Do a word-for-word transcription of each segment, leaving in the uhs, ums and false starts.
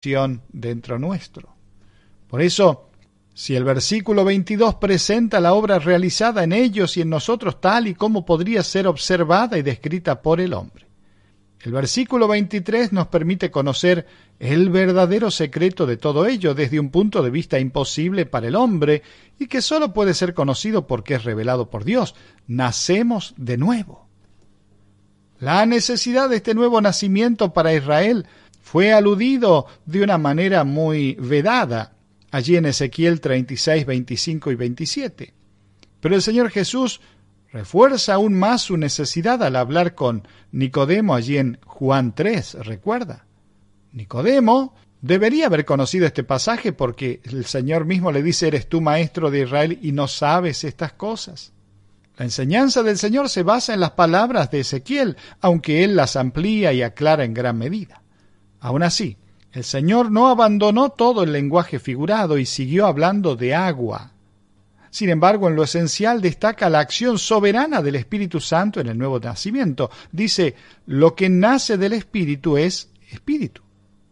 dentro nuestro. Por eso, si el versículo veintidós presenta la obra realizada en ellos y en nosotros tal y como podría ser observada y descrita por el hombre, el versículo veintitrés nos permite conocer el verdadero secreto de todo ello desde un punto de vista imposible para el hombre y que sólo puede ser conocido porque es revelado por Dios. Nacemos de nuevo. La necesidad de este nuevo nacimiento para Israel fue aludido de una manera muy vedada allí en Ezequiel treinta y seis, veinticinco y veintisiete. Pero el Señor Jesús refuerza aún más su necesidad al hablar con Nicodemo allí en Juan tres, ¿recuerda? Nicodemo debería haber conocido este pasaje porque el Señor mismo le dice: «¿Eres tú maestro de Israel y no sabes estas cosas?». La enseñanza del Señor se basa en las palabras de Ezequiel, aunque Él las amplía y aclara en gran medida. Aún así, el Señor no abandonó todo el lenguaje figurado y siguió hablando de agua. Sin embargo, en lo esencial destaca la acción soberana del Espíritu Santo en el nuevo nacimiento. Dice: lo que nace del Espíritu es Espíritu.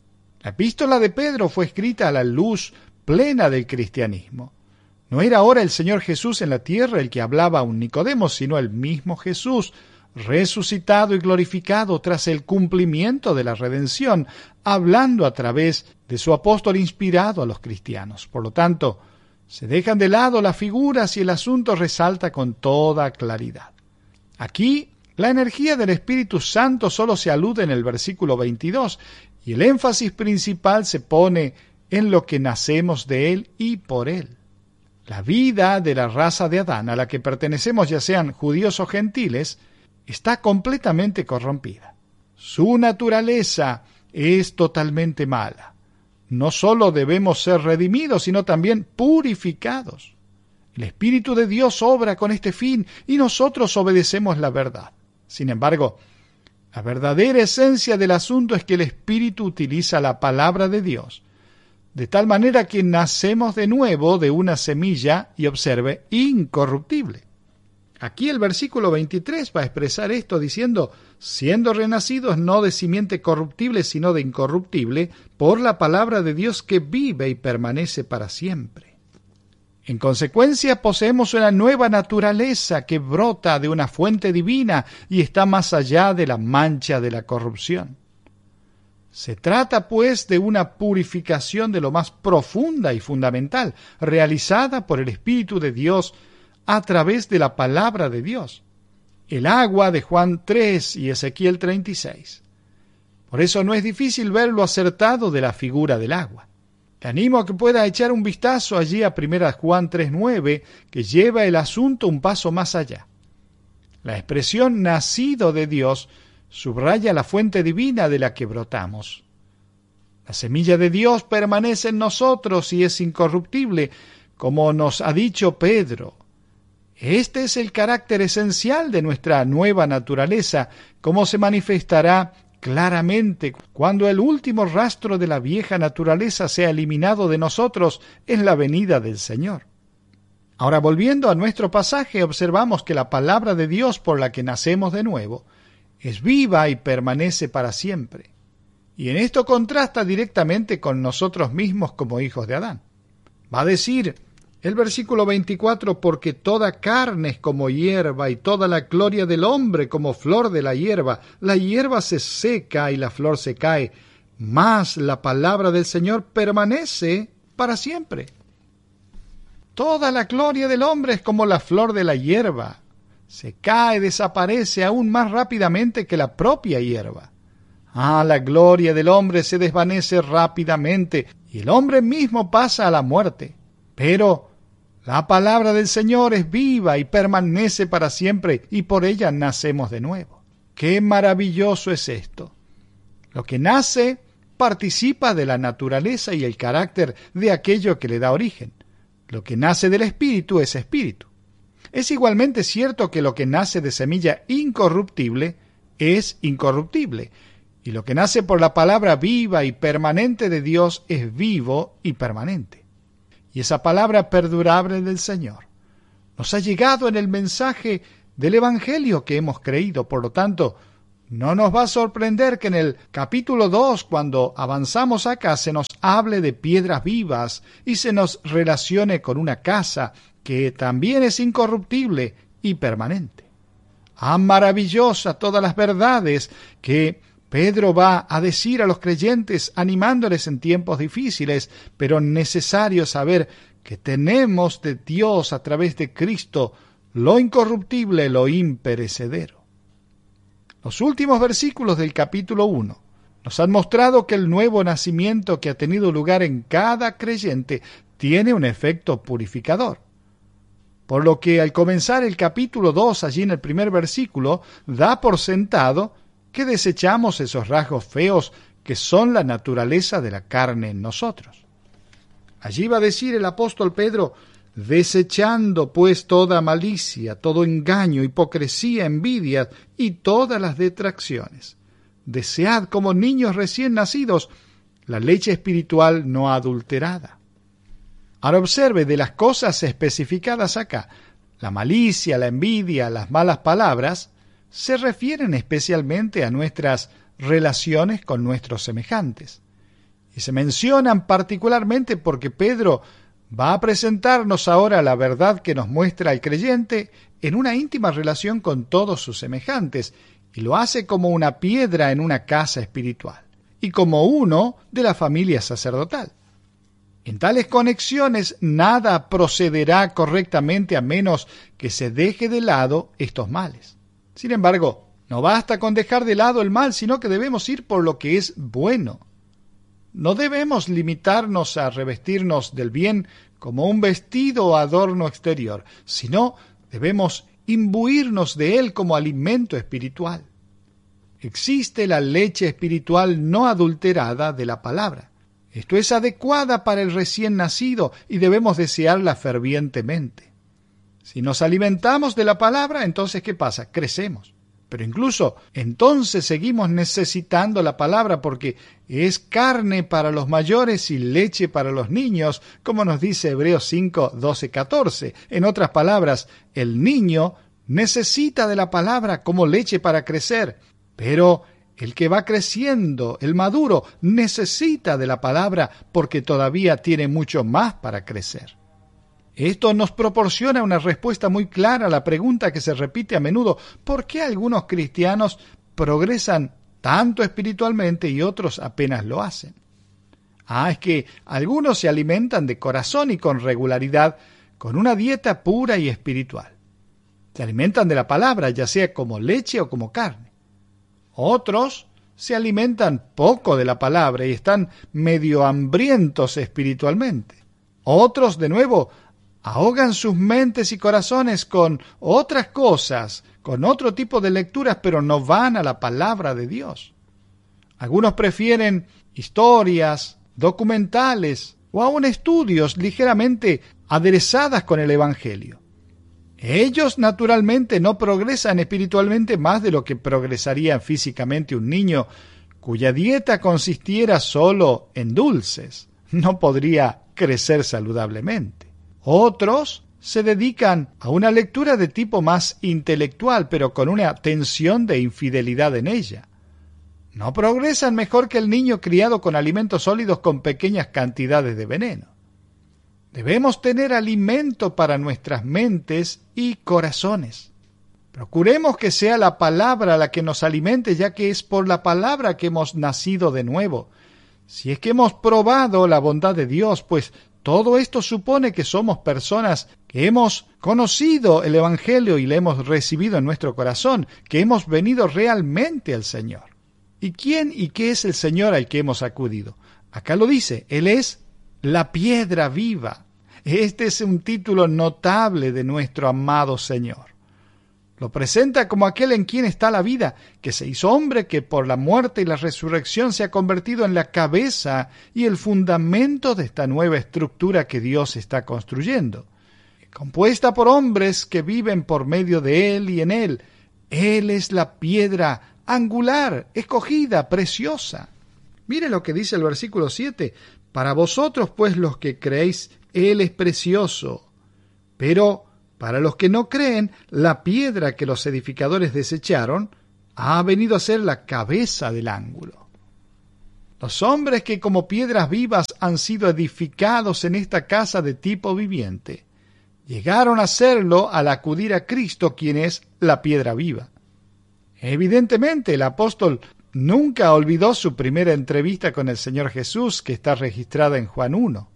La epístola de Pedro fue escrita a la luz plena del cristianismo. No era ahora el Señor Jesús en la tierra el que hablaba a un Nicodemo, sino el mismo Jesús, resucitado y glorificado tras el cumplimiento de la redención, hablando a través de su apóstol inspirado a los cristianos. Por lo tanto, se dejan de lado las figuras y el asunto resalta con toda claridad. Aquí, la energía del Espíritu Santo solo se alude en el versículo veintidós, y el énfasis principal se pone en lo que nacemos de Él y por Él. La vida de la raza de Adán, a la que pertenecemos ya sean judíos o gentiles, está completamente corrompida. Su naturaleza es totalmente mala. No solo debemos ser redimidos, sino también purificados. El Espíritu de Dios obra con este fin y nosotros obedecemos la verdad. Sin embargo, la verdadera esencia del asunto es que el Espíritu utiliza la palabra de Dios, de tal manera que nacemos de nuevo de una semilla, y observe, incorruptible. Aquí el versículo veintitrés va a expresar esto diciendo: siendo renacidos no de simiente corruptible, sino de incorruptible, por la palabra de Dios que vive y permanece para siempre. En consecuencia, poseemos una nueva naturaleza que brota de una fuente divina y está más allá de la mancha de la corrupción. Se trata, pues, de una purificación de lo más profunda y fundamental, realizada por el Espíritu de Dios a través de la palabra de Dios, el agua de Juan tres y Ezequiel treinta y seis. Por eso no es difícil ver lo acertado de la figura del agua. Te animo a que pueda echar un vistazo allí a primera Juan tres nueve, que lleva el asunto un paso más allá. La expresión nacido de Dios subraya la fuente divina de la que brotamos. La semilla de Dios permanece en nosotros y es incorruptible, como nos ha dicho Pedro. Este es el carácter esencial de nuestra nueva naturaleza, como se manifestará claramente cuando el último rastro de la vieja naturaleza sea eliminado de nosotros en la venida del Señor. Ahora, volviendo a nuestro pasaje, observamos que la palabra de Dios por la que nacemos de nuevo es viva y permanece para siempre. Y en esto contrasta directamente con nosotros mismos como hijos de Adán. Va a decir el versículo veinticuatro: porque toda carne es como hierba y toda la gloria del hombre como flor de la hierba. La hierba se seca y la flor se cae, mas la palabra del Señor permanece para siempre. Toda la gloria del hombre es como la flor de la hierba. Se cae, desaparece aún más rápidamente que la propia hierba. Ah, la gloria del hombre se desvanece rápidamente y el hombre mismo pasa a la muerte. Pero la palabra del Señor es viva y permanece para siempre, y por ella nacemos de nuevo. ¡Qué maravilloso es esto! Lo que nace participa de la naturaleza y el carácter de aquello que le da origen. Lo que nace del Espíritu es Espíritu. Es igualmente cierto que lo que nace de semilla incorruptible es incorruptible, y lo que nace por la palabra viva y permanente de Dios es vivo y permanente. Y esa palabra perdurable del Señor nos ha llegado en el mensaje del Evangelio que hemos creído. Por lo tanto, No nos va a sorprender que en el capítulo dos, cuando avanzamos acá, se nos hable de piedras vivas y se nos relacione con una casa que también es incorruptible y permanente. Ah, maravillosa todas las verdades que Pedro va a decir a los creyentes, animándoles en tiempos difíciles, pero necesario saber que tenemos de Dios a través de Cristo lo incorruptible, lo imperecedero. Los últimos versículos del capítulo uno nos han mostrado que el nuevo nacimiento que ha tenido lugar en cada creyente tiene un efecto purificador. Por lo que al comenzar el capítulo dos, allí en el primer versículo, da por sentado que desechamos esos rasgos feos que son la naturaleza de la carne en nosotros. Allí va a decir el apóstol Pedro: desechando pues toda malicia, todo engaño, hipocresía, envidia y todas las detracciones. Desead como niños recién nacidos la leche espiritual no adulterada. Ahora observe, de las cosas especificadas acá, la malicia, la envidia, las malas palabras, se refieren especialmente a nuestras relaciones con nuestros semejantes. Y se mencionan particularmente porque Pedro va a presentarnos ahora la verdad que nos muestra el creyente en una íntima relación con todos sus semejantes, y lo hace como una piedra en una casa espiritual, y como uno de la familia sacerdotal. En tales conexiones nada procederá correctamente a menos que se deje de lado estos males. Sin embargo, no basta con dejar de lado el mal, sino que debemos ir por lo que es bueno. No debemos limitarnos a revestirnos del bien como un vestido o adorno exterior, sino debemos imbuirnos de él como alimento espiritual. Existe la leche espiritual no adulterada de la palabra. Esto es adecuada para el recién nacido y debemos desearla fervientemente. Si nos alimentamos de la palabra, entonces ¿qué pasa? Crecemos. Pero incluso entonces seguimos necesitando la palabra porque es carne para los mayores y leche para los niños, como nos dice Hebreos cinco, doce, catorce. En otras palabras, el niño necesita de la palabra como leche para crecer, pero el que va creciendo, el maduro, necesita de la palabra porque todavía tiene mucho más para crecer. Esto nos proporciona una respuesta muy clara a la pregunta que se repite a menudo: ¿por qué algunos cristianos progresan tanto espiritualmente y otros apenas lo hacen? Ah, es que algunos se alimentan de corazón y con regularidad, con una dieta pura y espiritual. Se alimentan de la palabra, ya sea como leche o como carne. Otros se alimentan poco de la palabra y están medio hambrientos espiritualmente. Otros, de nuevo, ahogan sus mentes y corazones con otras cosas, con otro tipo de lecturas, pero no van a la palabra de Dios. Algunos prefieren historias, documentales o aún estudios ligeramente aderezadas con el Evangelio. Ellos naturalmente no progresan espiritualmente más de lo que progresaría físicamente un niño cuya dieta consistiera solo en dulces. No podría crecer saludablemente. Otros se dedican a una lectura de tipo más intelectual, pero con una tensión de infidelidad en ella. No progresan mejor que el niño criado con alimentos sólidos con pequeñas cantidades de veneno. Debemos tener alimento para nuestras mentes y corazones. Procuremos que sea la palabra la que nos alimente, ya que es por la palabra que hemos nacido de nuevo. Si es que hemos probado la bondad de Dios, pues todo esto supone que somos personas que hemos conocido el Evangelio y le hemos recibido en nuestro corazón, que hemos venido realmente al Señor. ¿Y quién y qué es el Señor al que hemos acudido? Acá lo dice, Él es la piedra viva. Este es un título notable de nuestro amado Señor. Lo presenta como aquel en quien está la vida, que se hizo hombre, que por la muerte y la resurrección se ha convertido en la cabeza y el fundamento de esta nueva estructura que Dios está construyendo, compuesta por hombres que viven por medio de Él y en Él. Él es la piedra angular, escogida, preciosa. Mire lo que dice el versículo siete. Para vosotros, pues, los que creéis, Él es precioso. Pero para los que no creen, la piedra que los edificadores desecharon ha venido a ser la cabeza del ángulo. Los hombres que como piedras vivas han sido edificados en esta casa de tipo viviente, llegaron a serlo al acudir a Cristo, quien es la piedra viva. Evidentemente, el apóstol nunca olvidó su primera entrevista con el Señor Jesús, que está registrada en Juan uno.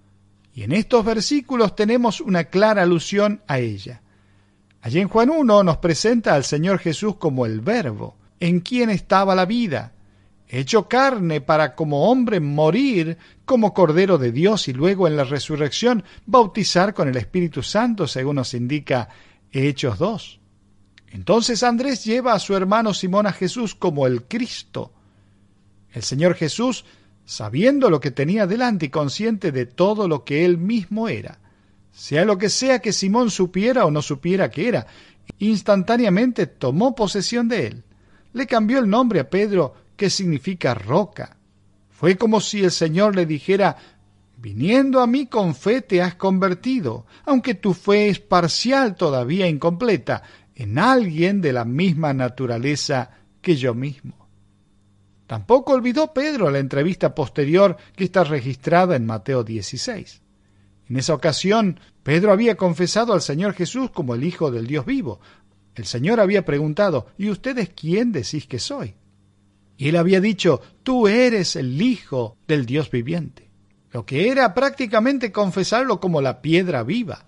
Y en estos versículos tenemos una clara alusión a ella. Allí en Juan uno nos presenta al Señor Jesús como el Verbo, en quien estaba la vida, hecho carne para como hombre morir como Cordero de Dios y luego en la resurrección bautizar con el Espíritu Santo, según nos indica Hechos dos. Entonces Andrés lleva a su hermano Simón a Jesús como el Cristo. El Señor Jesús, sabiendo lo que tenía delante y consciente de todo lo que él mismo era, sea lo que sea que Simón supiera o no supiera que era, instantáneamente tomó posesión de él. Le cambió el nombre a Pedro, que significa roca. Fue como si el Señor le dijera: viniendo a mí con fe te has convertido, aunque tu fe es parcial, todavía incompleta, en alguien de la misma naturaleza que yo mismo. Tampoco olvidó Pedro la entrevista posterior que está registrada en Mateo dieciséis. En esa ocasión, Pedro había confesado al Señor Jesús como el Hijo del Dios vivo. El Señor había preguntado: ¿y ustedes quién decís que soy? Y él había dicho: tú eres el Hijo del Dios viviente. Lo que era prácticamente confesarlo como la piedra viva.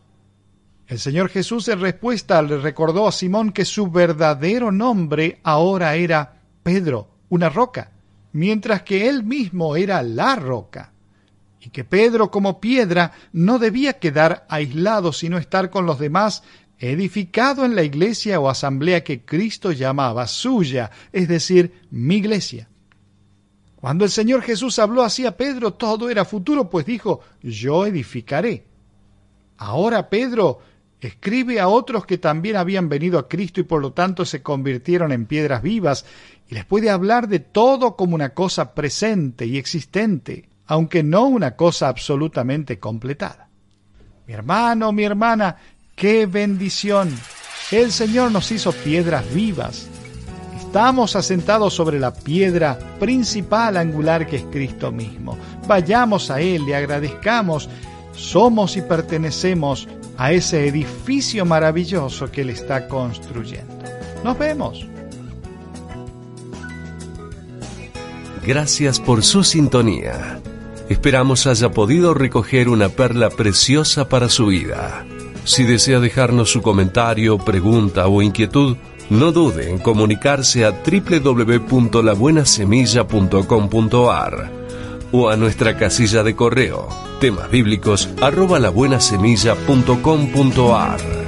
El Señor Jesús en respuesta le recordó a Simón que su verdadero nombre ahora era Pedro, una roca, mientras que él mismo era la roca, y que Pedro como piedra no debía quedar aislado, sino estar con los demás, edificado en la iglesia o asamblea que Cristo llamaba suya, es decir, mi iglesia. Cuando el Señor Jesús habló así a Pedro, todo era futuro, pues dijo: yo edificaré. Ahora Pedro escribe a otros que también habían venido a Cristo y por lo tanto se convirtieron en piedras vivas, y les puede hablar de todo como una cosa presente y existente, aunque no una cosa absolutamente completada. Mi hermano, mi hermana, ¡qué bendición! El Señor nos hizo piedras vivas. Estamos asentados sobre la piedra principal angular que es Cristo mismo. Vayamos a Él, le agradezcamos. Somos y pertenecemos a ese edificio maravilloso que Él está construyendo. Nos vemos. Gracias por su sintonía. Esperamos haya podido recoger una perla preciosa para su vida. Si desea dejarnos su comentario, pregunta o inquietud, no dude en comunicarse a doble u doble u doble u punto la buena semilla punto com punto a r o a nuestra casilla de correo temasbíblicos arroba labuenasemilla punto com punto a r.